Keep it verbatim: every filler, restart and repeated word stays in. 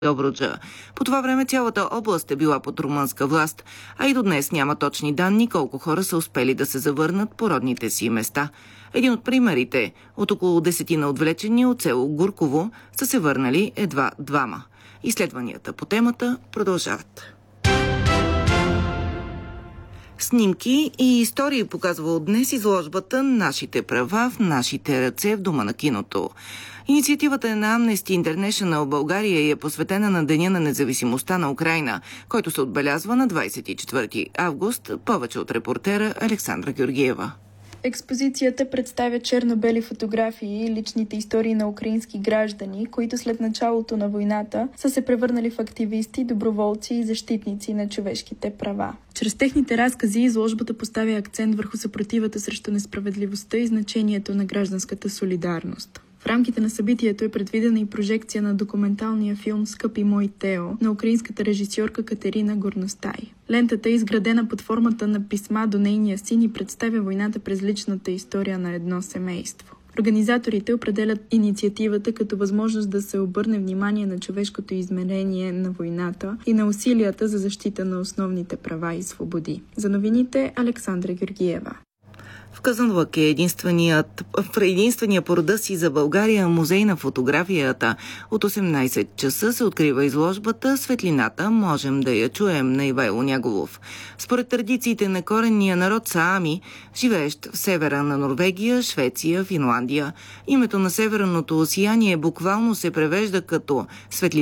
Добруджа. По това време цялата област е била под румънска власт, а и до днес няма точни данни колко хора са успели да се завърнат по родните си места. Един от примерите – от около десетина отвлечени от село Гурково са се върнали едва двама. Изследванията по темата продължават. Снимки и истории показва от днес изложбата «Нашите права в нашите ръце» в Дома на киното. Инициативата е на Amnesty International България и е посветена на Деня на независимостта на Украйна, който се отбелязва на двадесет и четвърти август, повече от репортера Александра Георгиева. Експозицията представя черно-бели фотографии и личните истории на украински граждани, които след началото на войната са се превърнали в активисти, доброволци и защитници на човешките права. Чрез техните разкази изложбата поставя акцент върху съпротивата срещу несправедливостта и значението на гражданската солидарност. В рамките на събитието е предвидена и прожекция на документалния филм «Скъпи мой Тео» на украинската режисьорка Катерина Горностай. Лентата е изградена под формата на писма до нейния син и представя войната през личната история на едно семейство. Организаторите определят инициативата като възможност да се обърне внимание на човешкото измерение на войната и на усилията за защита на основните права и свободи. За новините Александра Георгиева. В Казанлък е единственият, в единствения по рода си за България музей на фотографията. От осемнадесет часа се открива изложбата «Светлината можем да я чуем» на Ивайло Няголов. Според традициите на коренния народ Саами, живеещ в севера на Норвегия, Швеция, Финландия, името на северното сияние буквално се превежда като «светлина».